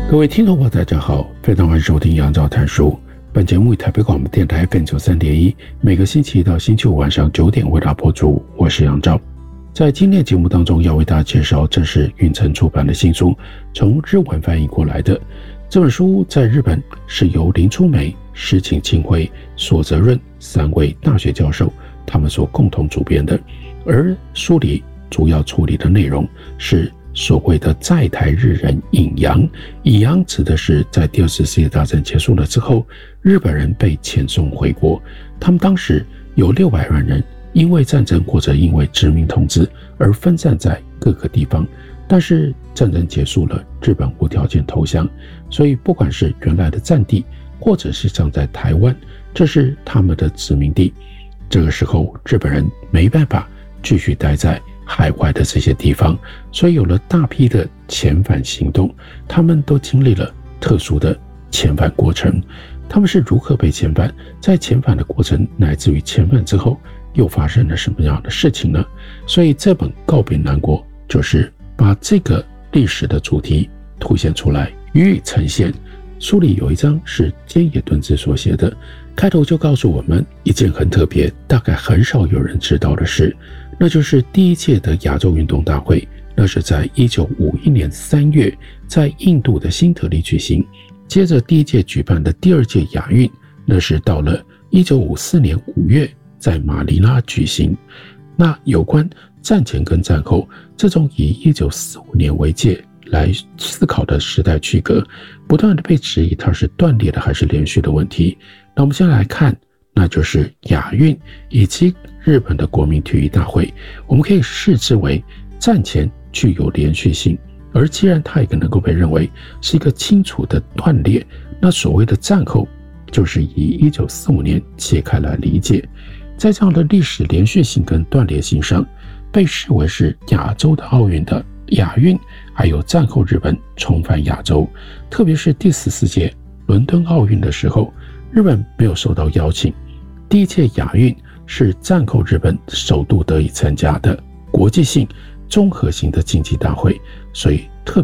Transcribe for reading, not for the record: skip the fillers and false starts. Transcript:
各位听众朋友大家好，非常欢迎收听杨照谈书。本节目以台北广播电台 FM93.1每个星期一到星期五晚上9点为大家播出，我是杨照。在今天节目当中要为大家介绍，这是云城出版的新书，从日文翻译过来的。这本书在日本是由林初美、石井清辉、所泽润3位大学教授他们所共同主编的，而书里主要处理的内容是所谓的在台日人引洋。引洋指的是在第二次世界大战结束了之后，日本人被遣送回国，他们当时有600万人因为战争或者因为殖民统治而分散在各个地方，但是战争结束了，日本无条件投降，所以不管是原来的战地或者是像在台湾，这是他们的殖民地。这个时候日本人没办法继续待在海外的这些地方，所以有了大批的遣返行动，他们都经历了特殊的遣返过程。他们是如何被遣返，在遣返的过程乃至于遣返之后又发生了什么样的事情呢？所以这本《告别南国》就是把这个历史的主题凸显出来，予以呈现。书里有一章是菅野敦子所写的，开头就告诉我们一件很特别，大概很少有人知道的事，那就是第一届的亚洲运动大会，那是在1951年3月在印度的新德里举行。接着第一届举办的第二届亚运，那是到了1954年5月在马尼拉举行。那有关战前跟战后这种以1945年为界来思考的时代区隔，不断的被质疑它是断裂的还是连续的问题。那我们先来看，那就是亚运以及日本的国民体育大会，我们可以视之为战前具有连续性，而既然它也能够被认为是一个清楚的断裂，那所谓的战后就是以1945年切开来理解。在这样的历史连续性跟断裂性上，被视为是亚洲的奥运的亚运，还有战后日本重返亚洲。特别是第14届伦敦奥运的时候，日本没有受到邀请。第一届亚运是战后日本首度得以参加的国际性综合性的竞技大会，所以